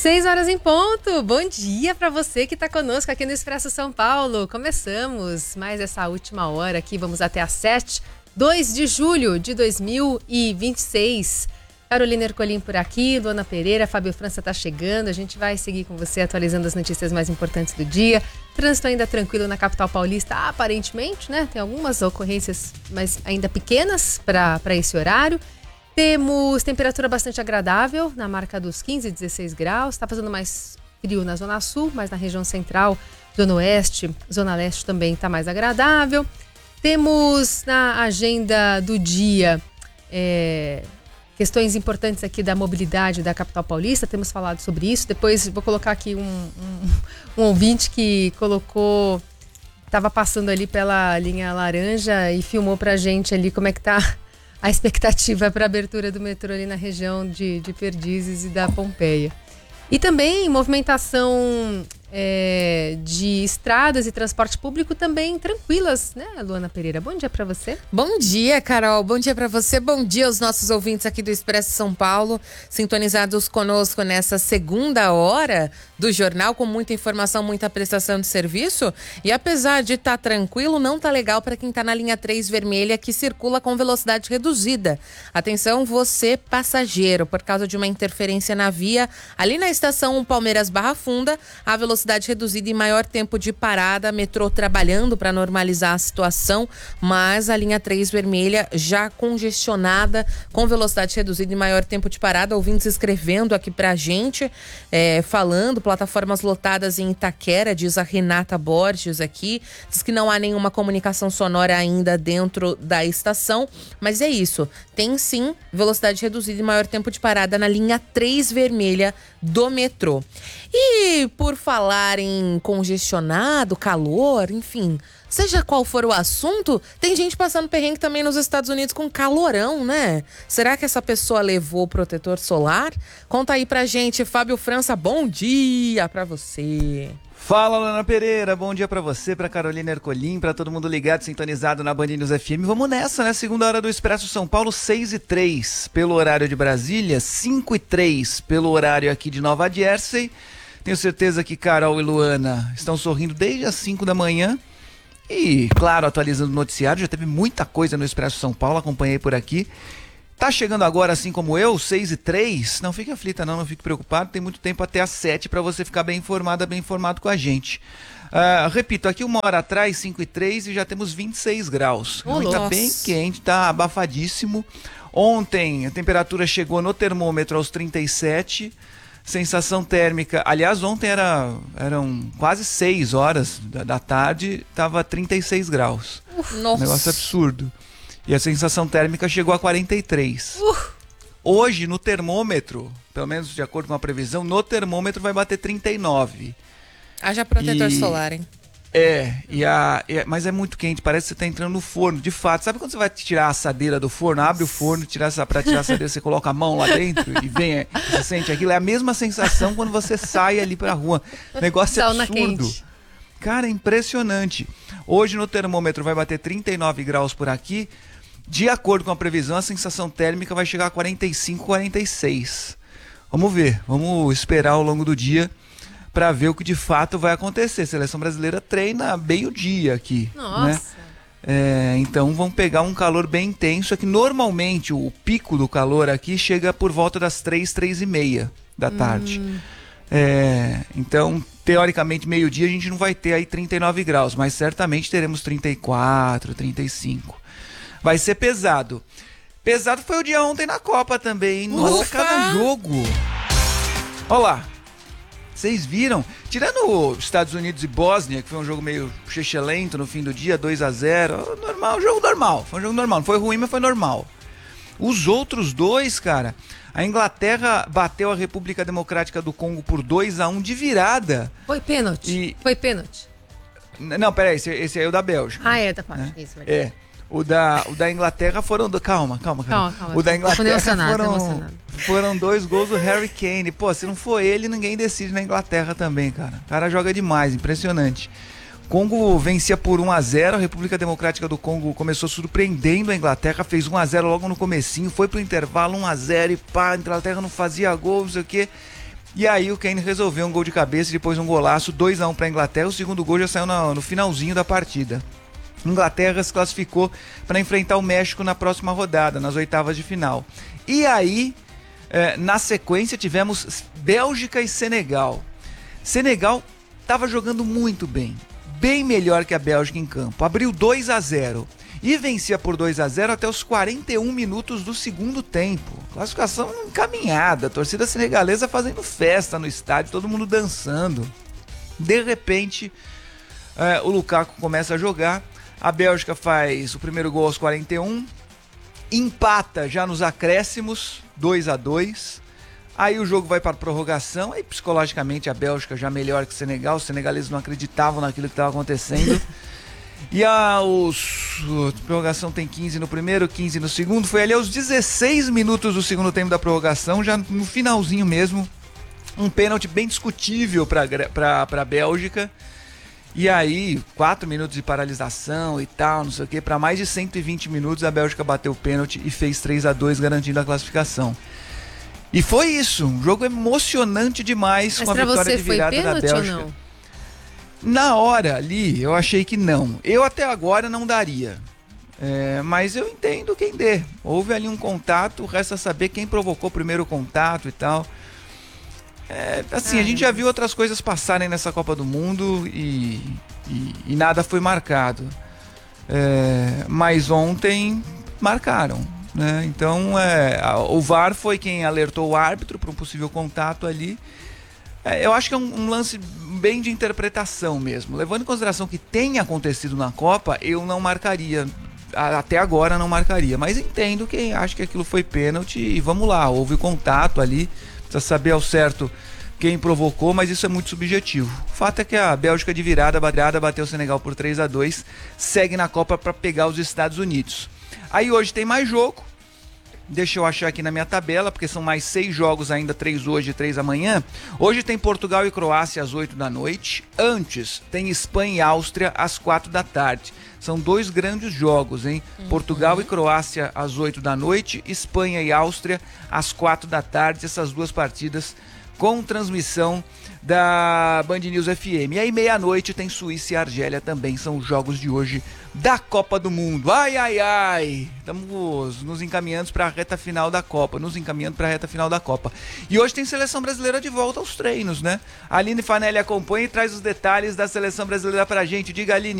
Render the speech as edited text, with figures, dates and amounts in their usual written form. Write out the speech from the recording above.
6 horas em ponto. Bom dia para você que está conosco aqui no Expresso São Paulo. Começamos mais essa última hora aqui, vamos até às 7, 2 de julho de 2026. Carolina Ercolim por aqui, Luana Pereira, Fábio França está chegando. A gente vai seguir com você atualizando as notícias mais importantes do dia. Trânsito ainda tranquilo na capital paulista, aparentemente, né? Tem algumas ocorrências, mas ainda pequenas para esse horário. Temos temperatura bastante agradável, na marca dos 15, 16 graus. Está fazendo mais frio na Zona Sul, mas na região central, Zona Oeste, Zona Leste também está mais agradável. Temos na agenda do dia questões importantes aqui da mobilidade da capital paulista. Temos falado sobre isso. Depois vou colocar aqui um ouvinte que colocou, estava passando ali pela linha laranja e filmou pra gente ali como é que tá a expectativa para a abertura do metrô ali na região de Perdizes e da Pompeia. E também movimentação de estradas e transporte público também tranquilas, né, Luana Pereira? Bom dia para você. Bom dia, Carol. Bom dia para você. Bom dia aos nossos ouvintes aqui do Expresso São Paulo, sintonizados conosco nessa segunda hora do jornal, com muita informação, muita prestação de serviço. E apesar de estar tranquilo, não tá legal para quem está na linha 3 vermelha, que circula com velocidade reduzida. Atenção, você passageiro, por causa de uma interferência na via, ali na estação Palmeiras Barra Funda, a velocidade reduzida e maior tempo de parada, metrô trabalhando para normalizar a situação, mas a linha 3 vermelha já congestionada, com velocidade reduzida e maior tempo de parada. Ouvintes escrevendo aqui pra gente, falando, plataformas lotadas em Itaquera, diz a Renata Borges aqui, diz que não há nenhuma comunicação sonora ainda dentro da estação, mas é isso, tem sim velocidade reduzida e maior tempo de parada na linha 3 vermelha do metrô. E por falar em congestionado, calor, enfim, seja qual for o assunto, tem gente passando perrengue também nos Estados Unidos com calorão, né? Será que essa pessoa levou protetor solar? Conta aí pra gente, Fábio França, bom dia pra você. Fala, Luana Pereira, bom dia pra você, pra Carolina Ercolim, pra todo mundo ligado, sintonizado na Band News FM. Vamos nessa, né? Segunda hora do Expresso São Paulo, 6h03 pelo horário de Brasília, 5h03 pelo horário aqui de Nova Jersey. Tenho certeza que Carol e Luana estão sorrindo desde as 5 da manhã. E, claro, atualizando o noticiário, já teve muita coisa no Expresso São Paulo, acompanhei por aqui. Tá chegando agora, assim como eu, 6h03. Não fique aflita, não fique preocupado. Tem muito tempo até às 7 para você ficar bem informado com a gente. Repito, aqui uma hora atrás, 5h03, e já temos 26 graus. Tá bem quente, tá abafadíssimo. Ontem a temperatura chegou no termômetro aos 37. Sensação térmica, aliás, ontem eram quase 6 horas da tarde, tava 36 graus. Nossa. Um negócio absurdo. E a sensação térmica chegou a 43. Hoje, no termômetro, pelo menos de acordo com a previsão, no termômetro vai bater 39. Haja protetor solar, hein? Mas é muito quente, parece que você tá entrando no forno, de fato. Sabe quando você vai tirar a assadeira do forno, abre o forno, pra tirar a assadeira, você coloca a mão lá dentro e vem, você sente aquilo? É a mesma sensação quando você sai ali pra rua. Negócio absurdo. Quente. Cara, impressionante. Hoje no termômetro vai bater 39 graus por aqui. De acordo com a previsão, a sensação térmica vai chegar a 45, 46. Vamos ver, vamos esperar ao longo do dia para ver o que de fato vai acontecer. A seleção brasileira treina meio-dia aqui. Nossa. Né? Então vão pegar um calor bem intenso. Aqui normalmente o pico do calor aqui chega por volta das 3h30 da tarde. Então, teoricamente, meio-dia a gente não vai ter aí 39 graus, mas certamente teremos 34, 35. Vai ser pesado. Pesado foi o dia ontem na Copa também, hein? Nossa, cada jogo. Olha lá. Vocês viram? Tirando os Estados Unidos e Bósnia, que foi um jogo meio chechelento no fim do dia, 2-0. Normal, jogo normal. Foi um jogo normal. Não foi ruim, mas foi normal. Os outros dois, cara, a Inglaterra bateu a República Democrática do Congo por 2-1 de virada. Foi pênalti. Foi pênalti. Não, peraí, esse aí é o da Bélgica. Tá fácil. Isso, verdade. O da Inglaterra foram... Calma. O da Inglaterra foram 2 gols do Harry Kane. Pô, se não for ele, ninguém decide na Inglaterra também, cara. O cara joga demais, impressionante. Congo vencia por 1-0, a República Democrática do Congo começou surpreendendo a Inglaterra, fez 1-0 logo no comecinho, foi pro intervalo 1-0 e pá, a Inglaterra não fazia gol, não sei o quê. E aí o Kane resolveu um gol de cabeça e depois um golaço, 2-1 para a Inglaterra. O segundo gol já saiu no finalzinho da partida. Inglaterra se classificou para enfrentar o México na próxima rodada, nas oitavas de final. E aí, na sequência, tivemos Bélgica e Senegal. Senegal estava jogando muito bem, bem melhor que a Bélgica em campo. Abriu 2-0 e vencia por 2-0 até os 41 minutos do segundo tempo. Classificação encaminhada, a torcida senegalesa fazendo festa no estádio, todo mundo dançando. De repente, o Lukaku começa a jogar, a Bélgica faz o primeiro gol aos 41, empata já nos acréscimos, 2-2. Aí o jogo vai para a prorrogação, aí psicologicamente a Bélgica já melhor que o Senegal, os senegaleses não acreditavam naquilo que estava acontecendo. E a prorrogação tem 15 no primeiro, 15 no segundo, foi ali aos 16 minutos do segundo tempo da prorrogação, já no finalzinho mesmo, um pênalti bem discutível para a Bélgica. E aí, 4 minutos de paralisação e tal, não sei o que, para mais de 120 minutos a Bélgica bateu o pênalti e fez 3-2, garantindo a classificação. E foi isso, um jogo emocionante demais. Mas com a vitória de virada da Bélgica. Ou não? Na hora ali, eu achei que não. Eu até agora não daria. Mas eu entendo quem dê. Houve ali um contato, resta saber quem provocou o primeiro contato e tal. A gente já viu outras coisas passarem nessa Copa do Mundo e nada foi marcado. Mas ontem marcaram. Né? Então o VAR foi quem alertou o árbitro para um possível contato ali. Eu acho que é um lance bem de interpretação mesmo. Levando em consideração que tem acontecido na Copa, eu não marcaria. Até agora não marcaria. Mas entendo quem acha que aquilo foi pênalti e vamos lá, houve contato ali. Precisa saber ao certo quem provocou, mas isso é muito subjetivo. O fato é que a Bélgica de virada bateu o Senegal por 3-2, segue na Copa para pegar os Estados Unidos. Aí hoje tem mais jogo, deixa eu achar aqui na minha tabela, porque são mais 6 jogos ainda, 3 hoje e 3 amanhã. Hoje tem Portugal e Croácia às 8 da noite, antes tem Espanha e Áustria às 4 da tarde. São 2 grandes jogos, hein? Portugal e Croácia às 8 da noite, Espanha e Áustria às 4 da tarde, essas 2 partidas com transmissão da Band News FM. E aí meia-noite tem Suíça e Argélia também, são os jogos de hoje da Copa do Mundo. Ai, ai, ai, estamos nos encaminhando para a reta final da Copa, E hoje tem Seleção Brasileira de volta aos treinos, né? A Aline Fanelli acompanha e traz os detalhes da Seleção Brasileira pra gente. Diga, Aline.